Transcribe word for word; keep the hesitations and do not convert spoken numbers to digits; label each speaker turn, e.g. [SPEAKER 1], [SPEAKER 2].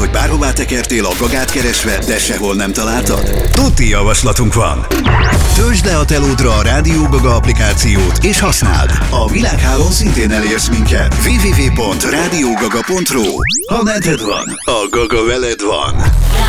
[SPEAKER 1] hogy bárhová tekertél a Gagát keresve, de sehol nem találtad? Tuti javaslatunk van! Töltsd le a telódra a Rádió Gaga applikációt és használd! A világhálón szintén elérsz minket. double-u double-u double-u pont rádiógaga pont ru. Ha neted van, a Gaga veled van.